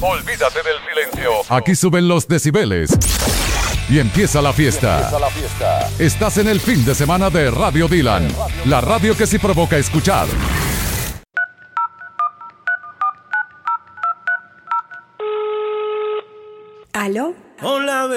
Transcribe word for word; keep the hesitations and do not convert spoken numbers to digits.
Olvídate del silencio. Aquí suben los decibeles. Y empieza la fiesta. Empieza la fiesta. Estás en el fin de semana de Radio Dylan. La radio que sí provoca escuchar. ¿Aló? Hola,